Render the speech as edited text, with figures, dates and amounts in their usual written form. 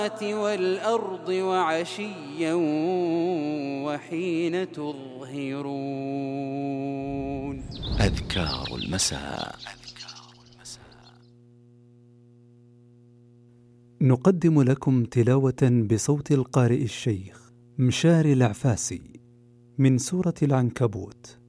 والأرض وعشيا وحين تظهرون. أذكار المساء. نقدم لكم تلاوة بصوت القارئ الشيخ مشاري العفاسي من سورة العنكبوت.